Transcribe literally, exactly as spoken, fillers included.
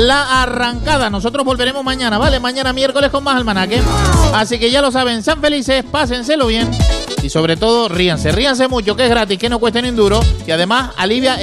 la arrancada. Nosotros volveremos mañana, ¿vale? Mañana miércoles con más almanaque. Así que ya lo saben, sean felices, pásenselo bien y sobre todo ríanse, ríanse mucho, que es gratis, que no cuesta ni un duro y además alivia